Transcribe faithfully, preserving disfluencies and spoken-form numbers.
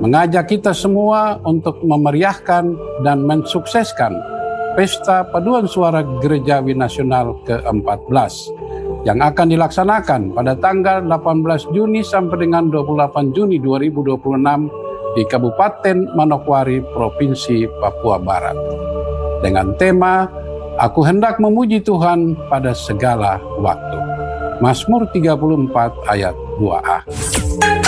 mengajak kita semua untuk memeriahkan dan mensukseskan Pesta Paduan Suara Gerejawi Nasional ke empat belas yang akan dilaksanakan pada tanggal delapan belas Juni sampai dengan dua puluh delapan Juni dua ribu dua puluh enam di Kabupaten Manokwari, Provinsi Papua Barat. Dengan tema, Aku hendak memuji Tuhan pada segala waktu. Mazmur tiga puluh empat ayat dua a.